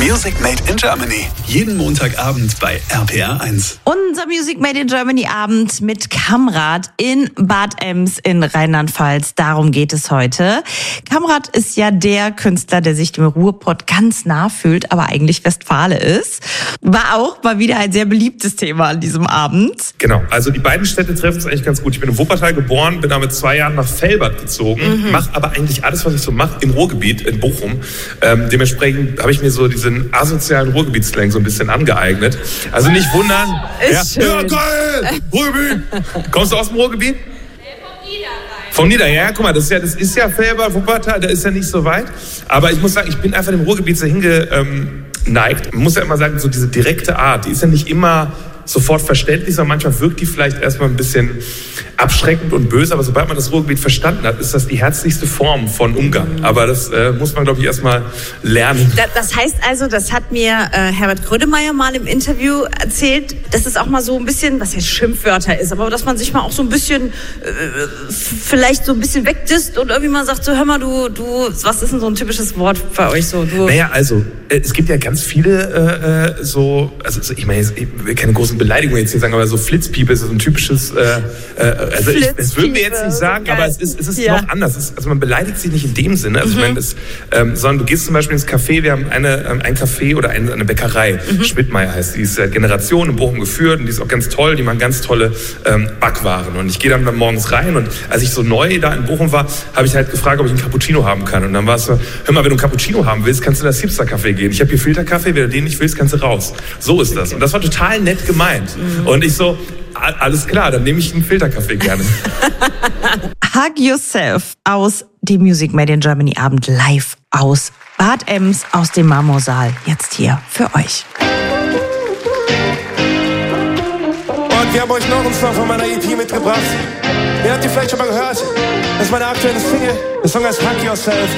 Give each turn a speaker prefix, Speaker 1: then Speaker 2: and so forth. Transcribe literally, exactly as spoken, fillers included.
Speaker 1: Music Made in Germany. Jeden Montagabend bei R P R eins.
Speaker 2: Unser Music Made in Germany Abend mit Kamrat in Bad Ems in Rheinland-Pfalz. Darum geht es heute. Kamrat ist ja der Künstler, der sich dem Ruhrpott ganz nah fühlt, aber eigentlich Westfale ist. War auch mal wieder ein sehr beliebtes Thema an diesem Abend.
Speaker 3: Genau, also die beiden Städte treffen es eigentlich ganz gut. Ich bin in Wuppertal geboren, bin da mit zwei Jahren nach Velbert gezogen, mhm. mache aber eigentlich alles, was ich so mache, im Ruhrgebiet, in Bochum. Ähm, dementsprechend habe ich mir so diesen asozialen Ruhrgebietsslang so ein bisschen angeeignet. Also nicht wundern.
Speaker 2: Ist
Speaker 3: ja,
Speaker 2: schön.
Speaker 3: ja, geil! Ruhrgebiet! Kommst du aus dem Ruhrgebiet? Vom Nieder, ja, guck mal, das ist ja, das ist ja Velbert, Wuppertal, da ist ja nicht so weit. Aber ich muss sagen, ich bin einfach dem Ruhrgebiet so hingeneigt. Ähm, Man muss ja immer sagen, so diese direkte Art, die ist ja nicht immer sofort verständlich, sondern manchmal wirkt die vielleicht erstmal ein bisschen abschreckend und böse, aber sobald man das Ruhrgebiet verstanden hat, ist das die herzlichste Form von Umgang. Aber das äh, muss man, glaube ich, erstmal lernen.
Speaker 2: Das heißt also, das hat mir äh, Herbert Grönemeyer mal im Interview erzählt, dass es auch mal so ein bisschen, was jetzt Schimpfwörter ist, aber dass man sich mal auch so ein bisschen, äh, vielleicht so ein bisschen wegdisst und irgendwie mal sagt, so hör mal, du, du, was ist denn so ein typisches Wort bei euch so? Du
Speaker 3: naja, also, äh, es gibt ja ganz viele äh, so, also ich meine, ich will keine großen Beleidigungen jetzt hier sagen, aber so Flitzpiepe ist so ein typisches, äh, äh, also ich, das würden wir jetzt nicht sagen, geil. Aber es ist, es ist ja. noch anders. Es ist, also man beleidigt sich nicht in dem Sinne, also mhm. ich meine, das, ähm, sondern du gehst zum Beispiel ins Café, wir haben eine, ähm, ein Café oder eine, eine Bäckerei, mhm. Schmidtmeier heißt, die ist seit Generationen in Bochum geführt und die ist auch ganz toll, die machen ganz tolle ähm, Backwaren und ich gehe dann, dann morgens rein und als ich so neu da in Bochum war, habe ich halt gefragt, ob ich einen Cappuccino haben kann und dann war es so, hör mal, wenn du einen Cappuccino haben willst, kannst du in das Hipster-Café gehen. Ich habe hier Filterkaffee, wenn du den nicht willst, kannst du raus. So ist das und das war total nett gemeint mhm. und ich so, alles klar, dann nehme ich einen Filterkaffee gerne.
Speaker 2: Hug Yourself aus dem Music Made in Germany Abend live aus Bad Ems, aus dem Marmorsaal. Jetzt hier für euch.
Speaker 4: Und wir haben euch noch einen Song von meiner E P mitgebracht. Ihr habt die vielleicht schon mal gehört. Das ist meine aktuelle Single. Der Song heißt Hug Yourself.